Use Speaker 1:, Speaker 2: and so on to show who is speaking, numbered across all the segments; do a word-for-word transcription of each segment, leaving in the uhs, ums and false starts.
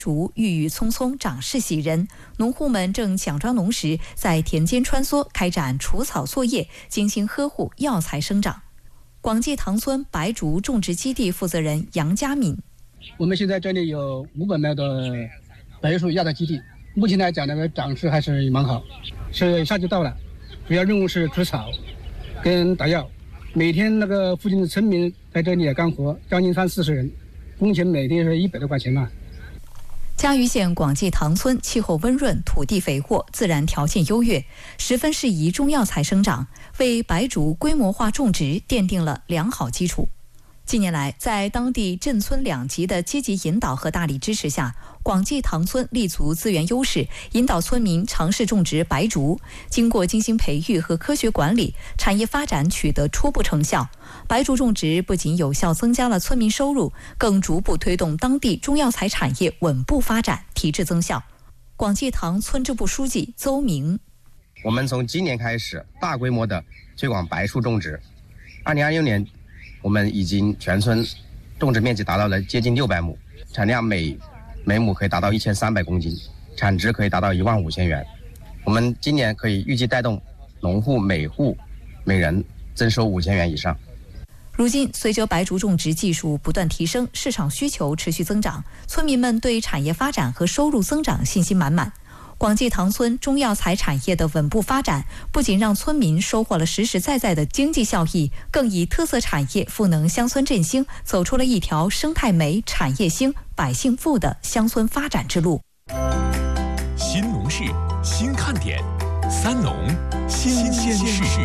Speaker 1: 竹郁郁葱葱，长势喜人。农户们正强装农时，在田间穿梭，开展除草作业，精心呵护药材生长。广济塘村白竹种植基地负责人杨家敏：
Speaker 2: 我们现在这里有五百亩的白树药材基地，目前来讲那个长势还是蛮好。是夏季到了，主要任务是除草跟打药。每天那个附近的村民在这里也干活，将近三四十人，工钱每天是一百多块钱嘛。
Speaker 1: 嘉鱼县广济塘村气候温润，土地肥沃，自然条件优越，十分适宜中药材生长，为白竹规模化种植奠定了良好基础。近年来，在当地镇村两级的积极引导和大力支持下，广济塘村立足资源优势，引导村民尝试种植白竹。经过精心培育和科学管理，产业发展取得初步成效。白竹种植不仅有效增加了村民收入，更逐步推动当地中药材产业稳步发展，提质增效。广济塘村支部书记邹明：
Speaker 3: 我们从今年开始大规模的推广白树种植。二零二六年，我们已经全村种植面积达到了接近六百亩，产量每每亩可以达到一千三百公斤，产值可以达到一万五千元。我们今年可以预计带动农户每户每人增收五千元以上。
Speaker 1: 如今，随着白竹种植技术不断提升，市场需求持续增长，村民们对产业发展和收入增长信心满满。广济塘村中药材产业的稳步发展，不仅让村民收获了实实在在的经济效益，更以特色产业赋能乡村振兴，走出了一条生态美、产业兴、百姓富的乡村发展之路。
Speaker 4: 新农事，新看点，三农新鲜事。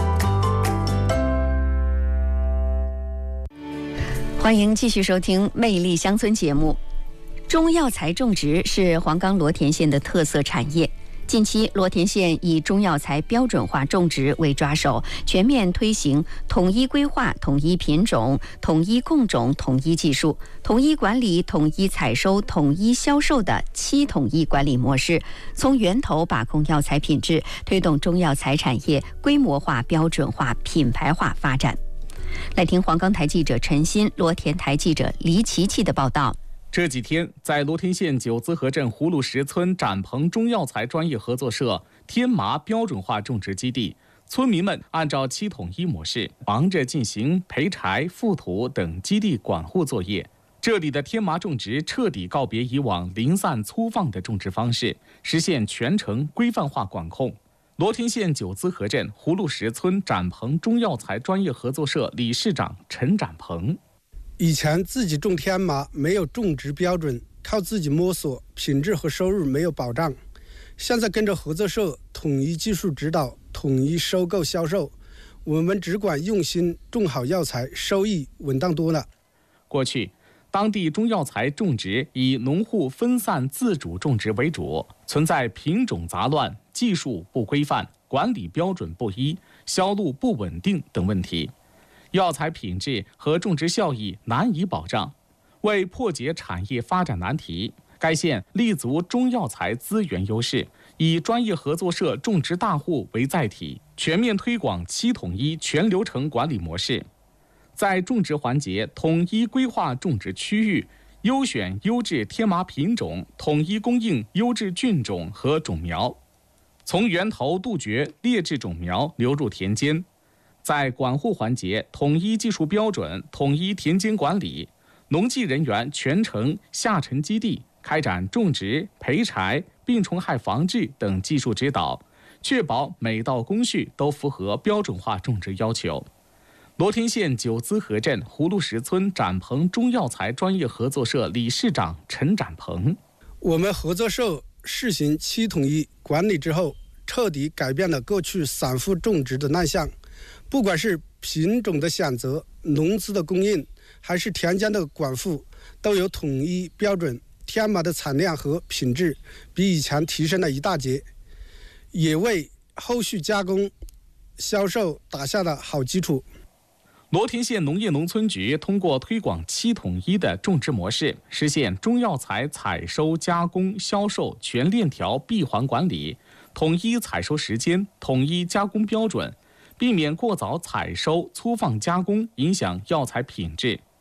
Speaker 5: 欢迎继续收听《魅力乡村》节目。中药材种植是黄冈罗田县的特色产业。近期，罗田县以中药材标准化种植为抓手，全面推行统一规划、统一品种、统一供种、统一技术、统一管理、统一采收、统一销售的七统一管理模式，从源头把控药材品质，推动中药材产业规模化、标准化、品牌化发展。来听黄冈台记者陈鑫、罗田台记者黎琪琪的报道。
Speaker 6: 这几天，在罗田县九资河镇葫芦石村展鹏中药材专业合作社天麻标准化种植基地，村民们按照七统一模式，忙着进行培柴、覆土等基地管护作业。这里的天麻种植彻底告别以往零散粗放的种植方式，实现全程规范化管控。罗田县九资河镇葫芦石村展鹏中药材专业合作社理事长陈展鹏：
Speaker 7: 以前自己种天麻没有种植标准，靠自己摸索，品质和收入没有保障。现在跟着合作社统一技术指导，统一收购销售，我们只管用心种好药材，收益稳当多了。
Speaker 6: 过去，当地中药材种植以农户分散自主种植为主，存在品种杂乱、技术不规范、管理标准不一、销路不稳定等问题。药材品质和种植效益难以保障。为破解产业发展难题，该县立足中药材资源优势，以专业合作社种植大户为载体，全面推广七统一全流程管理模式。在种植环节统一规划种植区域，优选优质天麻品种，统一供应优质菌种和种苗，从源头杜绝劣质种苗流入田间。在管护环节统一技术标准，统一田间管理，农技人员全程下沉基地，开展种植、培柴、病虫害防治等技术指导，确保每道工序都符合标准化种植要求。罗田县九资河镇葫芦石村展鹏中药材专业合作社理事长陈展鹏：
Speaker 7: 我们合作社试行七统一管理之后，彻底改变了过去散户种植的乱象。不管是品种的选择、农资的供应，还是田间的管护，都有统一标准。天麻的产量和品质比以前提升了一大截，也为后续加工、销售打下了好基础。
Speaker 6: 罗田县农业农村局通过推广七统一的种植模式，实现中药材采收、加工、销售全链条闭环管理，统一采收时间，统一加工标准，避免过早采收、粗放加工影响药材品质。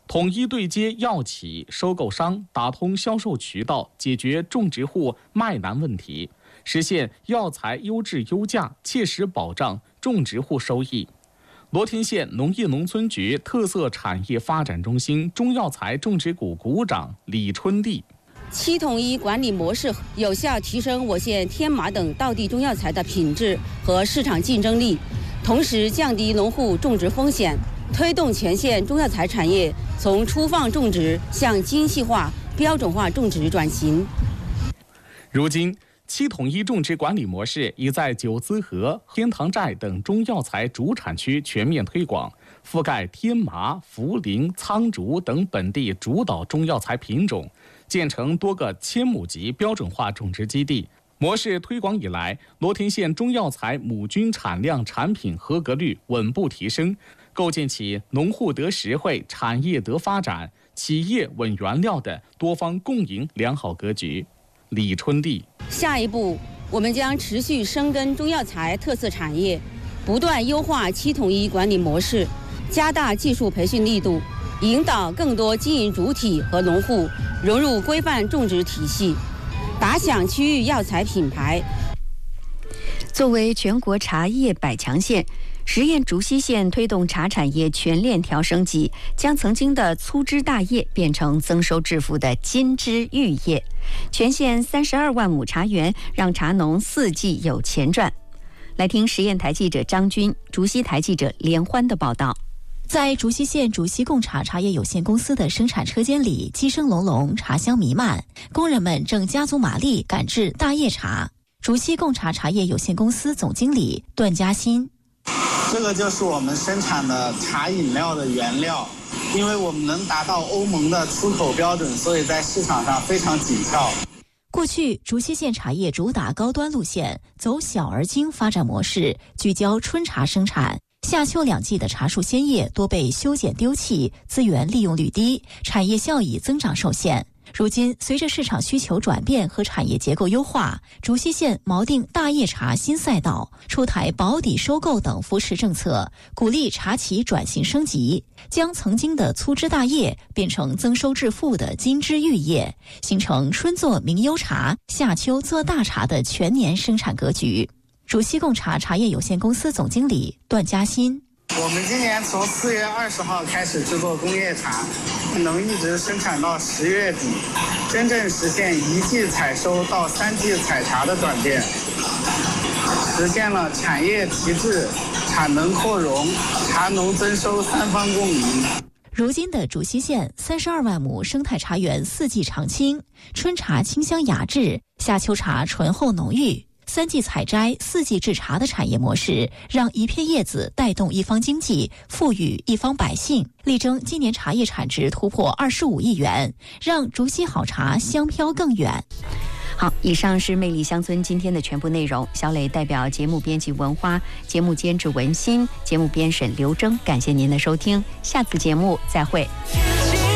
Speaker 6: 统一对接药企、收购商，打通销售渠道，解决种植户卖难问题，实现药材优质优价，切实保障种植户收益。罗田县农业农村局特色产业发展中心中药材种植股股长李春丽。
Speaker 8: 七统一管理模式有效提升我县天麻等道地中药材的品质和市场竞争力，同时降低农户种植风险，推动全县中药材产业从粗放种植向精细化、标准化种植转型。
Speaker 6: 如今，七统一种植管理模式已在九资河、天堂寨等中药材主产区全面推广，覆盖天麻、茯苓、苍竹等本地主导中药材品种，建成多个千亩级标准化种植基地。模式推广以来，罗田县中药材亩均产量产品合格率稳步提升，构建起农户得实惠、产业得发展、企业稳原料的多方共赢良好格局。李春丽，
Speaker 8: 下一步，我们将持续深耕中药材特色产业，不断优化七统一管理模式，加大技术培训力度，引导更多经营主体和农户融入规范种植体系，打响区域药材品牌。
Speaker 5: 作为全国茶叶百强县，十堰竹溪县推动茶产业全链条升级，将曾经的粗枝大叶变成增收致富的金枝玉叶。全县三十二万亩茶园，让茶农四季有钱赚。来听十堰台记者张军、竹溪台记者连欢的报道。
Speaker 9: 在竹溪县竹溪贡茶茶叶有限公司的生产车间里，鸡声隆隆，茶香弥漫，工人们正加足马力赶制大叶茶。竹溪贡茶茶叶有限公司总经理段嘉欣：
Speaker 10: 这个就是我们生产的茶饮料的原料，因为我们能达到欧盟的出口标准，所以在市场上非常紧俏。
Speaker 9: 过去，竹溪县茶叶主打高端路线，走小而精发展模式，聚焦春茶生产。夏秋两季的茶树鲜叶多被修剪丢弃，资源利用率低，产业效益增长受限。如今，随着市场需求转变和产业结构优化，竹溪县锚定大叶茶新赛道，出台保底收购等扶持政策，鼓励茶企转型升级，将曾经的粗枝大叶变成增收致富的金枝玉叶，形成春做名优茶、夏秋做大茶的全年生产格局。竹溪贡茶茶叶有限公司总经理段嘉欣：
Speaker 10: 我们今年从四月二十号开始制作工业茶，能一直生产到十月底，真正实现一季采收到三季采茶的转变，实现了产业提质、产能扩容、茶农增收三方共赢。
Speaker 9: 如今的竹溪县三十二万亩生态茶园四季常青，春茶清香雅致，夏秋茶醇厚浓郁。三季采摘、四季制茶的产业模式，让一片叶子带动一方经济，富裕一方百姓，力争今年茶叶产值突破二十五亿元，让竹溪好茶香飘更远。
Speaker 5: 好，以上是魅力乡村今天的全部内容。小磊代表节目编辑文花，节目监制文心，节目编审刘征，感谢您的收听，下次节目再会。